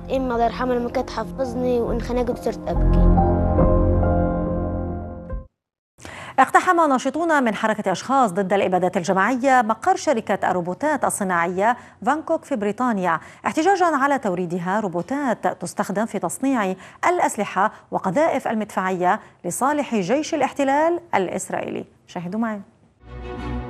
أمي الله يرحمها لما كانت تحفظني وانخنقت وصرت أبكي. اقتحم ناشطون من حركة أشخاص ضد الإبادات الجماعية مقر شركة الروبوتات الصناعية فانكوك في بريطانيا احتجاجا على توريدها روبوتات تستخدم في تصنيع الأسلحة وقذائف المدفعية لصالح جيش الاحتلال الإسرائيلي. شاهدوا معي.